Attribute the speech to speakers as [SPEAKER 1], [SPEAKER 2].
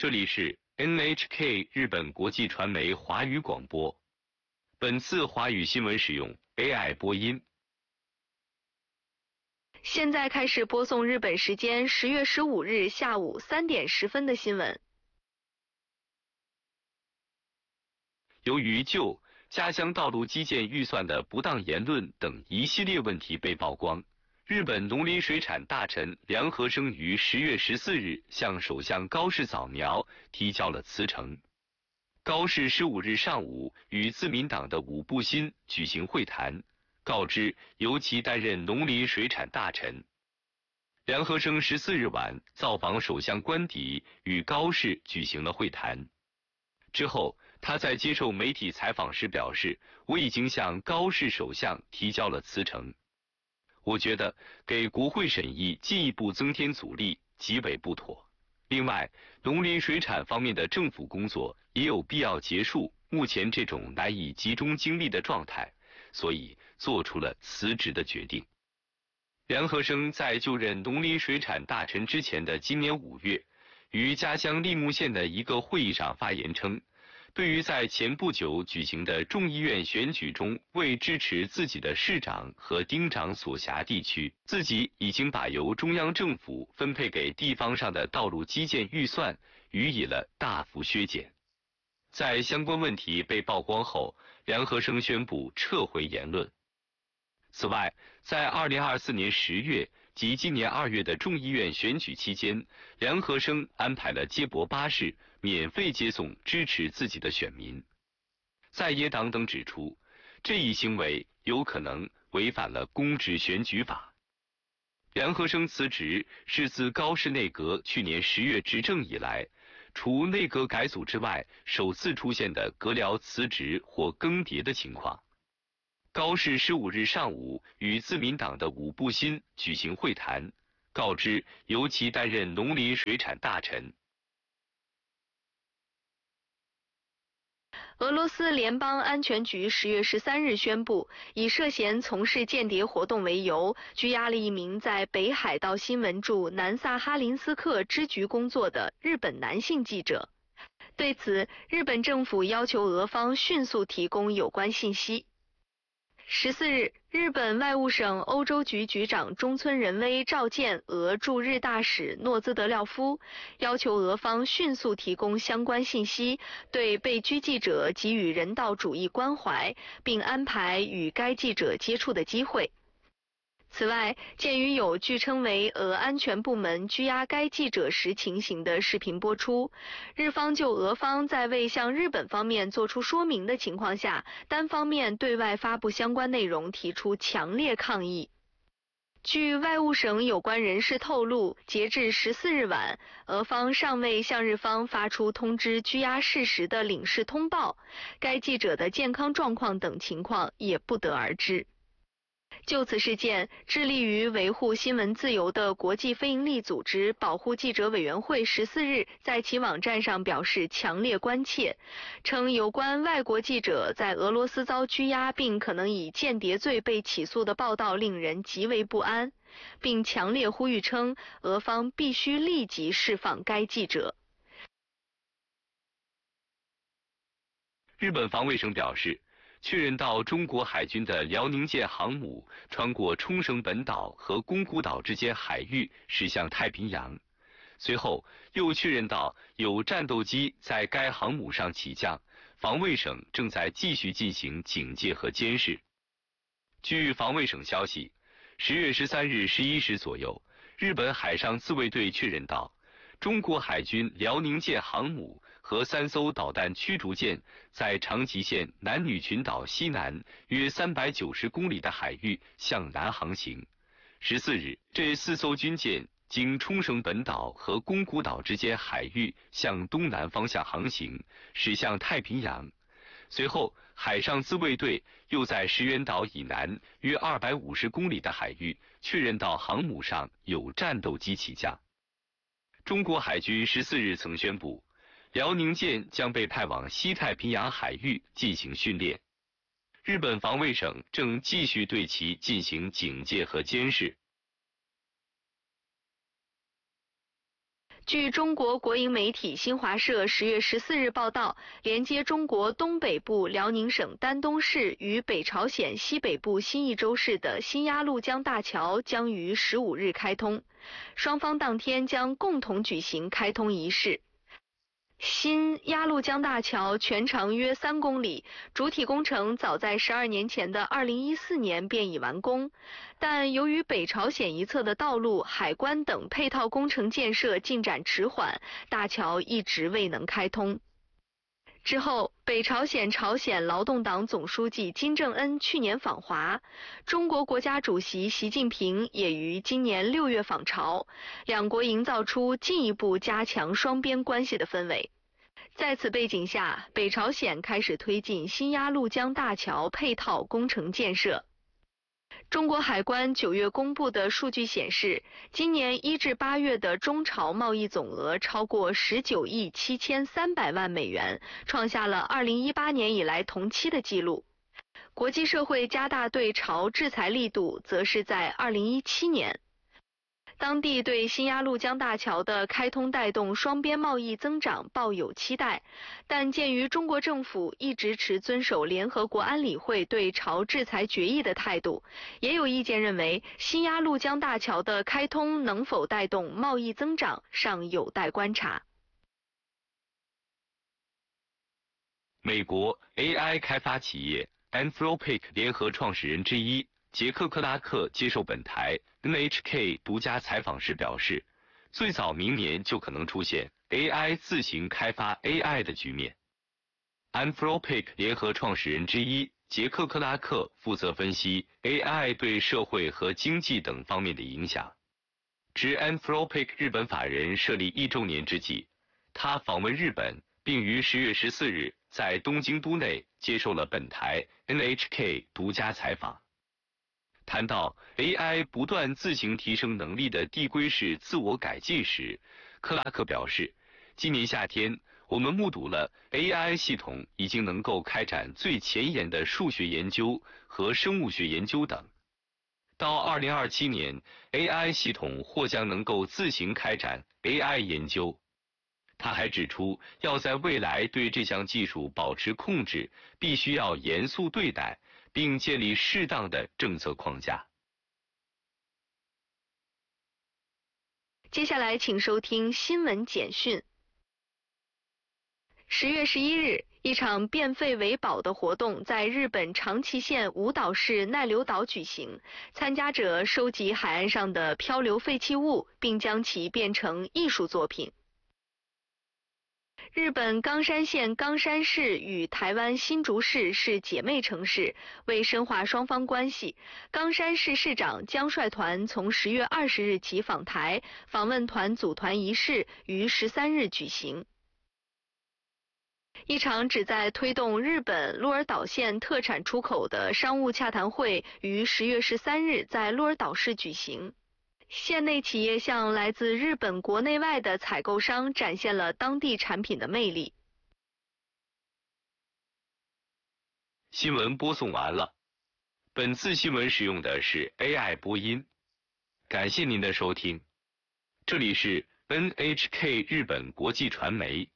[SPEAKER 1] 这里是 NHK 日本国际传媒华语广播。本次华语新闻使用 AI 播音。
[SPEAKER 2] 现在开始播送日本时间10月15日下午3点10分的新闻。
[SPEAKER 1] 由于就家乡道路基建预算的不当言论等一系列问题被曝光，日本农林水产大臣梁和生于10月14日向首相高市早苗提交了辞呈。高市15日上午与自民党的武部新举行会谈，告知由其担任农林水产大臣。梁和生14日晚造访首相官邸，与高市举行了会谈。之后，他在接受媒体采访时表示，我已经向高市首相提交了辞呈。我觉得给国会审议进一步增添阻力极为不妥。另外，农林水产方面的政府工作也有必要结束目前这种难以集中精力的状态，所以做出了辞职的决定。梁和生在就任农林水产大臣之前的今年5月，于家乡立木县的一个会议上发言称，对于在前不久举行的众议院选举中为支持自己的市长和町长所辖地区，自己已经把由中央政府分配给地方上的道路基建预算予以了大幅削减。在相关问题被曝光后，梁和生宣布撤回言论。此外，在2024年10月及今年2月的众议院选举期间，梁和生安排了接驳巴士免费接送支持自己的选民。在野党等指出，这一行为有可能违反了公职选举法。梁和生辞职是自高市内阁去年10月执政以来，除内阁改组之外，首次出现的阁僚辞职或更迭的情况。高市15日上午与自民党的武部新举行会谈，告知由其担任农林水产大臣。
[SPEAKER 2] 俄罗斯联邦安全局10月13日宣布，以涉嫌从事间谍活动为由，拘押了一名在北海道新闻驻南萨哈林斯克支局工作的日本男性记者。对此，日本政府要求俄方迅速提供有关信息。14日，日本外务省欧洲局局长中村仁威召见俄驻日大使诺兹德廖夫，要求俄方迅速提供相关信息，对被拘记者给予人道主义关怀，并安排与该记者接触的机会。此外，鉴于有据称为俄安全部门拘押该记者时情形的视频播出，日方就俄方在未向日本方面作出说明的情况下，单方面对外发布相关内容提出强烈抗议。据外务省有关人士透露，截至14日晚，俄方尚未向日方发出通知拘押事实的领事通报，该记者的健康状况等情况也不得而知。就此事件，致力于维护新闻自由的国际非营利组织保护记者委员会14日在其网站上表示强烈关切，称有关外国记者在俄罗斯遭拘押并可能以间谍罪被起诉的报道令人极为不安，并强烈呼吁称俄方必须立即释放该记者。
[SPEAKER 1] 日本防卫省表示，确认到中国海军的辽宁舰航母穿过冲绳本岛和宫古岛之间海域驶向太平洋，随后又确认到有战斗机在该航母上起降，防卫省正在继续进行警戒和监视。据防卫省消息，10月13日11时左右，日本海上自卫队确认到中国海军辽宁舰航母和3艘导弹驱逐舰在长崎县男女群岛西南约390公里的海域向南航行。14日，这4艘军舰经冲绳本岛和宫古岛之间海域向东南方向航行，驶向太平洋。随后，海上自卫队又在石垣岛以南约250公里的海域确认到航母上有战斗机起降。中国海军14日曾宣布，辽宁舰将被派往西太平洋海域进行训练。日本防卫省正继续对其进行警戒和监视。
[SPEAKER 2] 据中国国营媒体新华社10月14日报道，连接中国东北部辽宁省丹东市与北朝鲜西北部新义州市的新鸭绿江大桥将于15日开通，双方当天将共同举行开通仪式。新鸭绿江大桥全长约3公里，主体工程早在12年前的2014年便已完工，但由于北朝鲜一侧的道路、海关等配套工程建设进展迟缓，大桥一直未能开通。之后，北朝鲜朝鲜劳动党总书记金正恩去年访华，中国国家主席习近平也于今年6月访朝，两国营造出进一步加强双边关系的氛围。在此背景下，北朝鲜开始推进新鸭绿江大桥配套工程建设。中国海关9月公布的数据显示，今年1至8月的中朝贸易总额超过19亿7300万美元，创下了2018年以来同期的纪录。国际社会加大对朝制裁力度，则是在2017年。当地对新鸭绿江大桥的开通带动双边贸易增长抱有期待，但鉴于中国政府一直持遵守联合国安理会对朝制裁决议的态度，也有意见认为新鸭绿江大桥的开通能否带动贸易增长尚有待观察。
[SPEAKER 1] 美国 AI 开发企业 Anthropic 联合创始人之一杰克·克拉克接受本台 NHK 独家采访时表示，最早明年就可能出现 AI 自行开发 AI 的局面。Anthropic 联合创始人之一杰克·克拉克负责分析 AI 对社会和经济等方面的影响。值 Anthropic 日本法人设立1周年之际，他访问日本，并于10月14日在东京都内接受了本台 NHK 独家采访。谈到 AI 不断自行提升能力的递归式自我改进时，克拉克表示，今年夏天我们目睹了 AI 系统已经能够开展最前沿的数学研究和生物学研究等。到2027年 ，AI 系统或将能够自行开展 AI 研究。他还指出，要在未来对这项技术保持控制，必须要严肃对待，并建立适当的政策框架。
[SPEAKER 2] 接下来请收听新闻简讯。10月11日，一场变废为宝的活动在日本长崎县五岛市奈流岛举行，参加者收集海岸上的漂流废弃物，并将其变成艺术作品。日本冈山县冈山市与台湾新竹市是姐妹城市，为深化双方关系，冈山市市长江帅团从10月20日起访台，访问团组团仪式于13日举行。一场旨在推动日本鹿儿岛县特产出口的商务洽谈会于10月13日在鹿儿岛市举行。县内企业向来自日本国内外的采购商展现了当地产品的魅力。
[SPEAKER 1] 新闻播送完了，本次新闻使用的是 AI 播音，感谢您的收听。这里是 NHK 日本国际传媒。